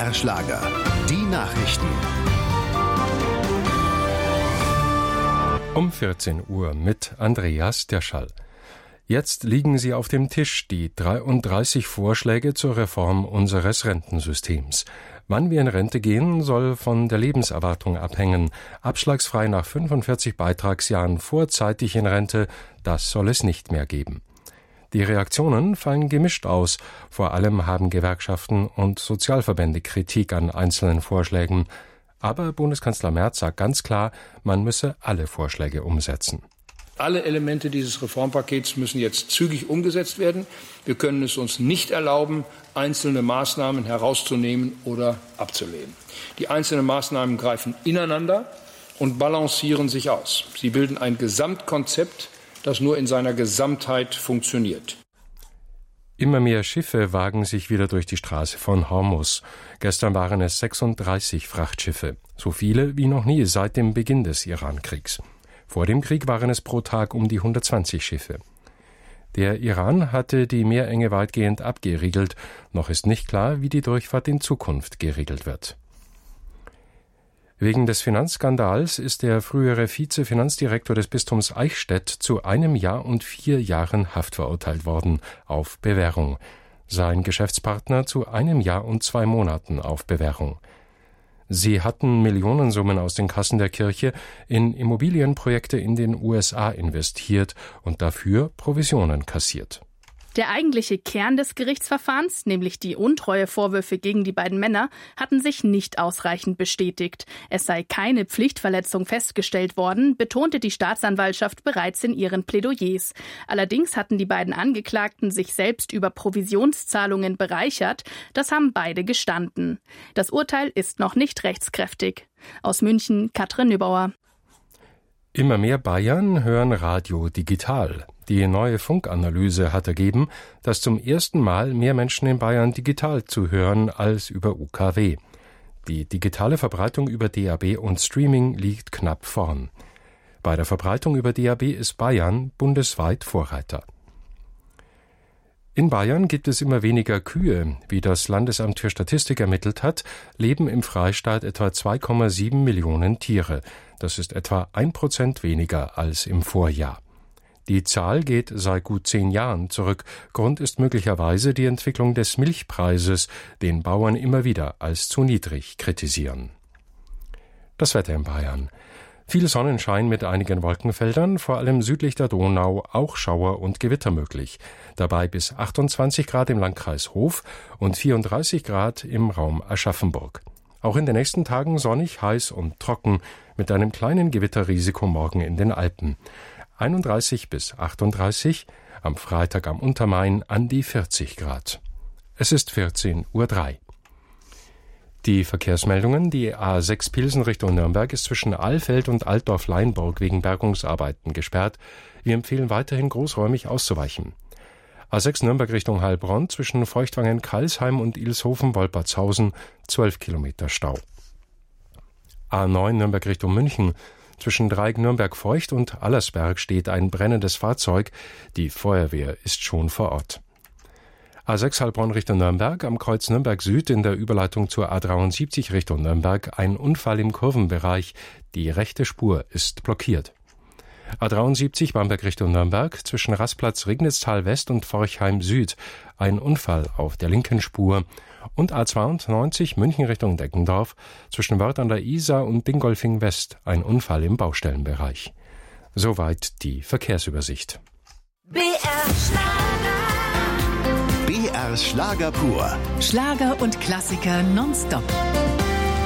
BR Schlager. Die Nachrichten. Um 14 Uhr mit Andreas Derschall. Jetzt liegen sie auf dem Tisch, die 33 Vorschläge zur Reform unseres Rentensystems. Wann wir in Rente gehen, soll von der Lebenserwartung abhängen. Abschlagsfrei nach 45 Beitragsjahren vorzeitig in Rente, das soll es nicht mehr geben. Die Reaktionen fallen gemischt aus. Vor allem haben Gewerkschaften und Sozialverbände Kritik an einzelnen Vorschlägen. Aber Bundeskanzler Merz sagt ganz klar, man müsse alle Vorschläge umsetzen. Alle Elemente dieses Reformpakets müssen jetzt zügig umgesetzt werden. Wir können es uns nicht erlauben, einzelne Maßnahmen herauszunehmen oder abzulehnen. Die einzelnen Maßnahmen greifen ineinander und balancieren sich aus. Sie bilden ein Gesamtkonzept, das nur in seiner Gesamtheit funktioniert. Immer mehr Schiffe wagen sich wieder durch die Straße von Hormuz. Gestern waren es 36 Frachtschiffe, so viele wie noch nie seit dem Beginn des Iran-Kriegs. Vor dem Krieg waren es pro Tag um die 120 Schiffe. Der Iran hatte die Meerenge weitgehend abgeriegelt. Noch ist nicht klar, wie die Durchfahrt in Zukunft geregelt wird. Wegen des Finanzskandals ist der frühere Vize-Finanzdirektor des Bistums Eichstätt zu 1 Jahr und 4 Jahren Haft verurteilt worden, auf Bewährung. Sein Geschäftspartner zu 1 Jahr und 2 Monaten auf Bewährung. Sie hatten Millionensummen aus den Kassen der Kirche in Immobilienprojekte in den USA investiert und dafür Provisionen kassiert. Der eigentliche Kern des Gerichtsverfahrens, nämlich die Untreuevorwürfe gegen die beiden Männer, hatten sich nicht ausreichend bestätigt. Es sei keine Pflichtverletzung festgestellt worden, betonte die Staatsanwaltschaft bereits in ihren Plädoyers. Allerdings hatten die beiden Angeklagten sich selbst über Provisionszahlungen bereichert. Das haben beide gestanden. Das Urteil ist noch nicht rechtskräftig. Aus München, Katrin Nübauer. Immer mehr Bayern hören Radio digital. Die neue Funkanalyse hat ergeben, dass zum ersten Mal mehr Menschen in Bayern digital zuhören als über UKW. Die digitale Verbreitung über DAB und Streaming liegt knapp vorn. Bei der Verbreitung über DAB ist Bayern bundesweit Vorreiter. In Bayern gibt es immer weniger Kühe. Wie das Landesamt für Statistik ermittelt hat, leben im Freistaat etwa 2,7 Millionen Tiere. Das ist etwa 1% weniger als im Vorjahr. Die Zahl geht seit gut 10 Jahren zurück. Grund ist möglicherweise die Entwicklung des Milchpreises, den Bauern immer wieder als zu niedrig kritisieren. Das Wetter in Bayern. Viel Sonnenschein mit einigen Wolkenfeldern, vor allem südlich der Donau auch Schauer und Gewitter möglich. Dabei bis 28 Grad im Landkreis Hof und 34 Grad im Raum Aschaffenburg. Auch in den nächsten Tagen sonnig, heiß und trocken mit einem kleinen Gewitterrisiko morgen in den Alpen. 31 bis 38, am Freitag am Untermain an die 40 Grad. Es ist 14:03 Uhr. Die Verkehrsmeldungen: Die A6 Pilsen Richtung Nürnberg ist zwischen Alfeld und Altdorf-Leinburg wegen Bergungsarbeiten gesperrt. Wir empfehlen weiterhin großräumig auszuweichen. A6 Nürnberg Richtung Heilbronn zwischen Feuchtwangen-Kalsheim und Ilshofen-Wolpertshausen 12 Kilometer Stau. A9 Nürnberg Richtung München. Zwischen Dreieck Nürnberg-Feucht und Allersberg steht ein brennendes Fahrzeug. Die Feuerwehr ist schon vor Ort. A6 Heilbronn Richtung Nürnberg, am Kreuz Nürnberg Süd in der Überleitung zur A73 Richtung Nürnberg ein Unfall im Kurvenbereich. Die rechte Spur ist blockiert. A73 Bamberg Richtung Nürnberg, zwischen Rastplatz Regnitztal West und Forchheim Süd ein Unfall auf der linken Spur. Und A92 München Richtung Deggendorf, zwischen Wörth an der Isar und Dingolfing West ein Unfall im Baustellenbereich. Soweit die Verkehrsübersicht. BR Schlager pur. Schlager und Klassiker nonstop.